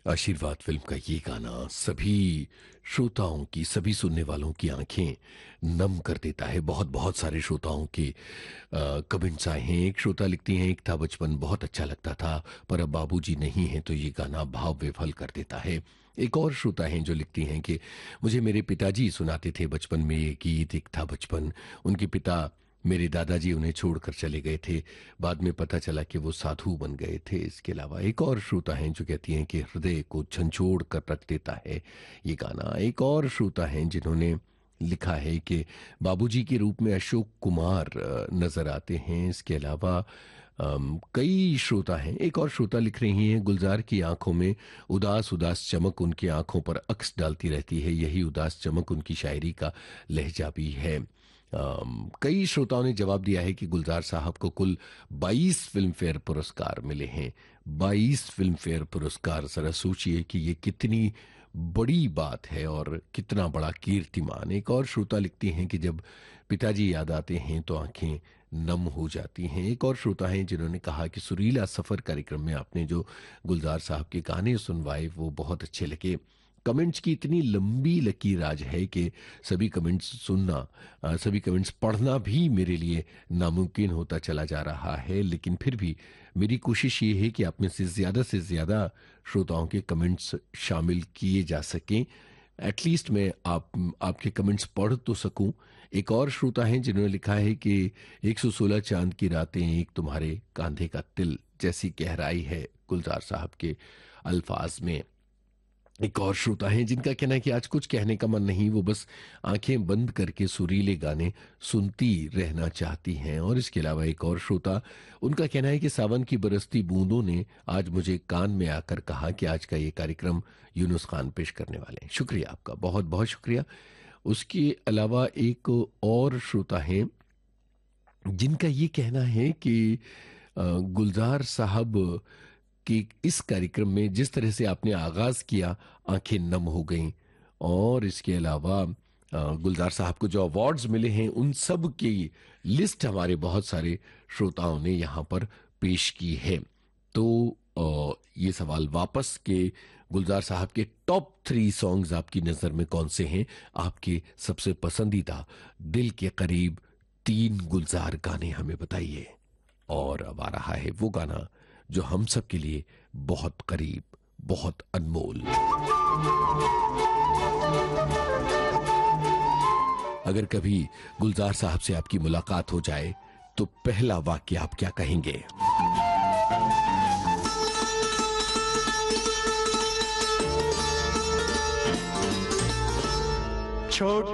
आशीर्वाद फिल्म का ये गाना सभी श्रोताओं की, सभी सुनने वालों की आंखें नम कर देता है। बहुत बहुत सारे श्रोताओं के कमेंट्स आए हैं। एक श्रोता लिखती हैं, एक था बचपन बहुत अच्छा लगता था, पर अब बाबूजी नहीं है तो ये गाना भाव विफल कर देता है। एक और श्रोता हैं जो लिखती हैं कि मुझे मेरे पिताजी सुनाते थे बचपन में ये गीत, एक था बचपन। उनके पिता मेरे दादाजी उन्हें छोड़कर चले गए थे, बाद में पता चला कि वो साधु बन गए थे। इसके अलावा एक और श्रोता हैं जो कहती हैं कि हृदय को झंझोड़ कर रख देता है ये गाना। एक और श्रोता हैं जिन्होंने लिखा है कि बाबूजी के रूप में अशोक कुमार नजर आते हैं। इसके अलावा कई श्रोता हैं। एक और श्रोता लिख रही हैं, गुलजार की आंखों में उदास उदास चमक उनकी आंखों पर अक्स डालती रहती है, यही उदास चमक उनकी शायरी का लहजा भी है। कई श्रोताओं ने जवाब दिया है कि गुलजार साहब को कुल 22 फिल्म फेयर पुरस्कार मिले हैं। 22 फिल्म फेयर पुरस्कार, जरा सोचिए कि ये कितनी बड़ी बात है और कितना बड़ा कीर्तिमान। एक और श्रोता लिखती हैं कि जब पिताजी याद आते हैं तो आंखें नम हो जाती हैं। एक और श्रोता हैं जिन्होंने कहा कि सुरीला सफर कार्यक्रम में आपने जो गुलजार साहब के गाने सुनवाए वो बहुत अच्छे लगे। कमेंट्स की इतनी लंबी लकीर आज है कि सभी कमेंट्स सुनना, सभी कमेंट्स पढ़ना भी मेरे लिए नामुमकिन होता चला जा रहा है। लेकिन फिर भी मेरी कोशिश ये है कि आप में से ज़्यादा श्रोताओं के कमेंट्स शामिल किए जा सकें। एटलीस्ट मैं आपके कमेंट्स पढ़ तो सकूं। एक और श्रोता हैं जिन्होंने लिखा है कि 116 चांद की रातें, एक तुम्हारे कांधे का तिल, जैसी गहराई है गुलजार साहब के अल्फाज में। एक और श्रोता हैं जिनका कहना है कि आज कुछ कहने का मन नहीं, वो बस आंखें बंद करके सुरीले गाने सुनती रहना चाहती हैं। और इसके अलावा एक और श्रोता, उनका कहना है कि सावन की बरसती बूंदों ने आज मुझे कान में आकर कहा कि आज का ये कार्यक्रम यूनुस खान पेश करने वाले हैं। शुक्रिया आपका, बहुत बहुत शुक्रिया। उसके अलावा एक और श्रोता हैं जिनका ये कहना है कि गुलजार साहब कि इस कार्यक्रम में जिस तरह से आपने आगाज किया, आंखें नम हो गईं। और इसके अलावा गुलजार साहब को जो अवार्ड्स मिले हैं उन सब की लिस्ट हमारे बहुत सारे श्रोताओं ने यहाँ पर पेश की है। तो ये सवाल वापस के गुलजार साहब के टॉप 3 सॉन्ग्स आपकी नजर में कौन से हैं? आपके सबसे पसंदीदा दिल के करीब 3 गुलजार गाने हमें बताइए। और अब आ रहा है वो गाना जो हम सब के लिए बहुत करीब, बहुत अनमोल। अगर कभी गुलजार साहब से आपकी मुलाकात हो जाए तो पहला वाक्य आप क्या कहेंगे? छोटा